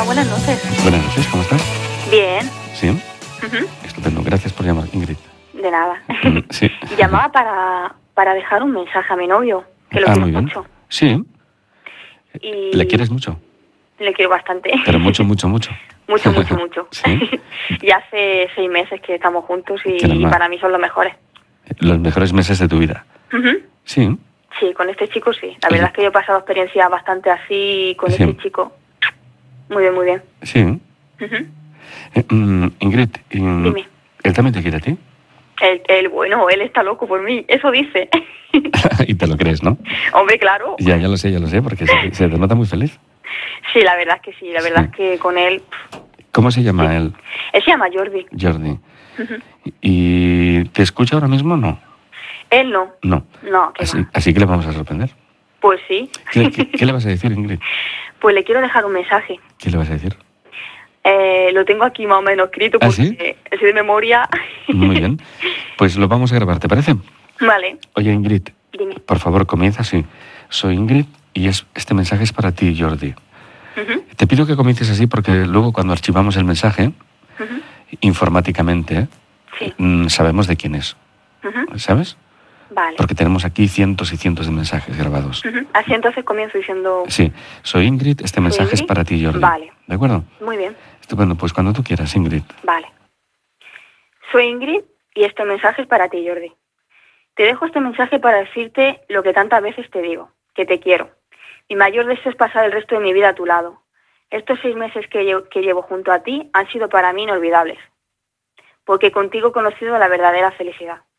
buenas noches. Buenas noches, ¿cómo estás? Bien. Sí. Estupendo, gracias por llamar, Ingrid. De nada. Sí. Llamaba para dejar un mensaje a mi novio, que lo quiero muy bien. mucho. Sí. Y ¿Le quieres mucho? le quiero bastante. Pero mucho, mucho, mucho. Mucho, mucho, mucho. Sí. Ya hace 6 meses que estamos juntos y Caramba. para mí son los mejores. Los mejores meses de tu vida. Sí. Sí, con este chico sí. La Oye. verdad es que yo he pasado experiencias bastante así con Sí. este chico. Muy bien, muy bien. Sí. Ingrid, Dime. ¿él también te quiere a ti? Él está loco por mí, eso dice. Y te lo crees, ¿no? Hombre, claro. Ya lo sé, porque se te nota muy feliz. Sí, la verdad es que sí. La verdad es que con él... ¿Cómo se llama él? Él se llama Jordi. Jordi. ¿Y te escucha ahora mismo o no? Él no. No. No, que va. Así que le vamos a sorprender. Pues sí. ¿Qué le vas a decir, Ingrid? Pues le quiero dejar un mensaje. ¿Qué le vas a decir? Lo tengo aquí más o menos escrito ¿Ah, porque sí? es de memoria. Muy bien. Pues lo vamos a grabar, ¿te parece? Vale. Oye, Ingrid, Dime. por favor, comienza así. Soy Ingrid y este mensaje es para ti, Jordi. Te pido que comiences así porque luego cuando archivamos el mensaje, informáticamente, Sí. sabemos de quién es. ¿Sabes? Vale. Porque tenemos aquí cientos y cientos de mensajes grabados. Así entonces comienzo diciendo... Sí, soy Ingrid, este mensaje es Ingrid? para ti, Jordi. Vale. ¿De acuerdo? Muy bien. Estupendo, pues cuando tú quieras, Ingrid. Vale. Soy Ingrid y este mensaje es para ti, Jordi. Te dejo este mensaje para decirte lo que tantas veces te digo, que te quiero. Mi mayor deseo es pasar el resto de mi vida a tu lado. Estos 6 meses que llevo junto a ti han sido para mí inolvidables, porque contigo he conocido la verdadera felicidad.